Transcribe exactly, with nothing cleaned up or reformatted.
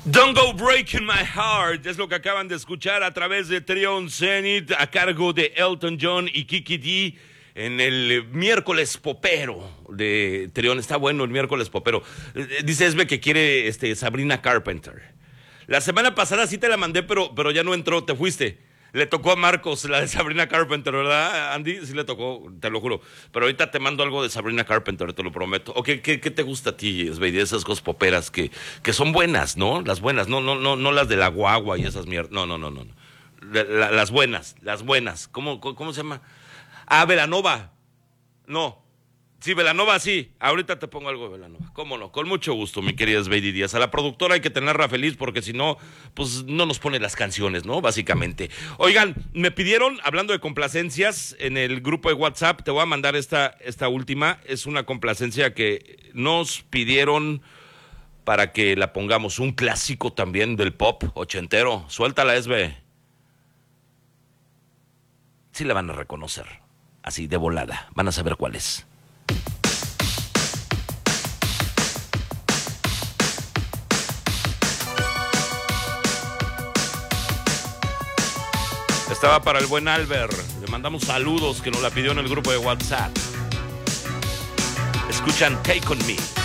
Don't Go Breaking My Heart es lo que acaban de escuchar a través de Trion Zenith a cargo de Elton John y Kiki D en el miércoles popero de Trion. Está bueno el miércoles popero. Dice Esbe que quiere este, Sabrina Carpenter. La semana pasada sí te la mandé, pero, pero ya no entró, te fuiste. Le tocó a Marcos la de Sabrina Carpenter, ¿verdad, Andy? Sí le tocó, te lo juro. Pero ahorita te mando algo de Sabrina Carpenter, te lo prometo. ¿O qué, qué, qué te gusta a ti, Esbe, de esas cosas poperas que, que son buenas, ¿no? Las buenas, no, no, no, no las de la guagua y esas mierdas. No, no, no, no. La, la, las buenas, las buenas. ¿Cómo, cómo, cómo se llama? Ah, Belanova. No. Sí, Belanova, sí. Ahorita te pongo algo de Belanova. ¿Cómo no? Con mucho gusto, mi querida Esbeidi Díaz. A la productora hay que tenerla feliz porque si no, pues no nos pone las canciones, ¿no? Básicamente. Oigan, me pidieron, hablando de complacencias, en el grupo de WhatsApp, te voy a mandar esta, esta última. Es una complacencia que nos pidieron para que la pongamos. Un clásico también del pop ochentero. Suéltala, Esbe. Sí la van a reconocer. Así, de volada. Van a saber cuál es. Estaba para el buen Albert. Le mandamos saludos que nos la pidió en el grupo de WhatsApp. Escuchan Take On Me.